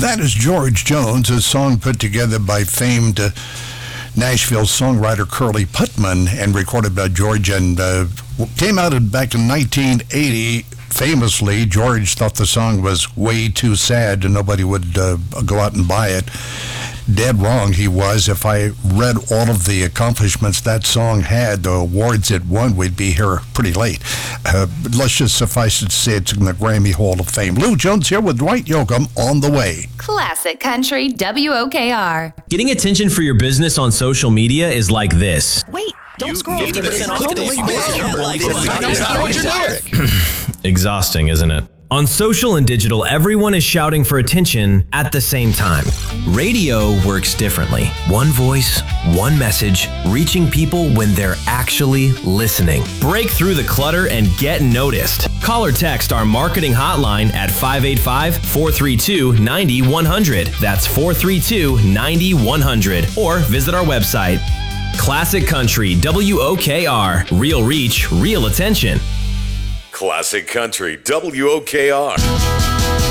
That is George Jones, a song put together by famed Nashville songwriter Curly Putman and recorded by George, and came out back in 1980. Famously, George thought the song was way too sad and nobody would go out and buy it. Dead wrong he was. If I read all of the accomplishments that song had, the awards it won, we'd be here pretty late. Let's just suffice it to say it's in the Grammy Hall of Fame. Lou Jones here with Dwight Yoakam on the way. Classic Country WOKR. Getting attention for your business on social media is like this. Wait, don't scroll. 50% off. Exhausting, isn't it? On social and digital, everyone is shouting for attention at the same time. Radio works differently. One voice, one message, reaching people when they're actually listening. Break through the clutter and get noticed. Call or text our marketing hotline at 585-432-9100. That's 432-9100. Or visit our website. Classic Country WOKR. Real reach, real attention. Classic Country WOKR.